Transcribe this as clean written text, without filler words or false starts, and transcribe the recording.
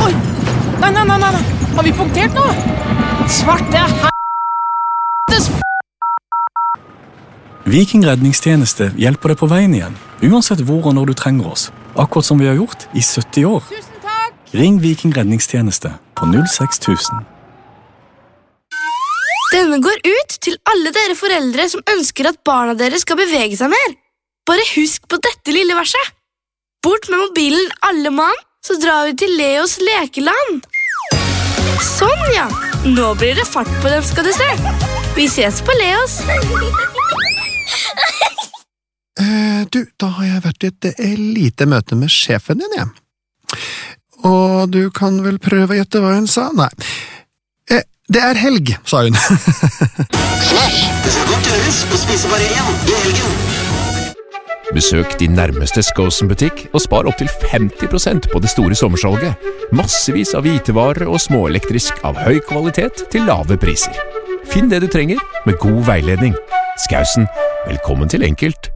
Oi! Nei, har vi punktert nå? Svarte helvetes Viking redningstjeneste hjelper deg på veien igjen, uansett hvor og når du trenger oss. Akkurat som vi har gjort i 70 år. Tusen takk! Ring Viking redningstjeneste på 06000. Denne går ut til alle dere foreldre som ønsker at barna deres skal bevege seg mer. Bare husk på dette lille verset. Bort med mobilen alle mann, så drar vi til Leos lekeland. Sånn, ja. Nå blir det fart på dem, skal du se. Vi ses på Leos. Da har jeg vært i et lite møte med sjefen din, jeg. Og du kan vel prøve å gjette hva hun sa? Nei. Det er helg, sa hun. Smash! Det skal godt gjøres å spise bare én i helgen. Besøk din nærmeste Skosen-butikk og spar opp til 50% på det store sommersalget. Massevis av hvitevarer og småelektrisk av høy kvalitet til lave priser. Finn det du trenger med god veiledning. Skausen, velkommen til enkelt.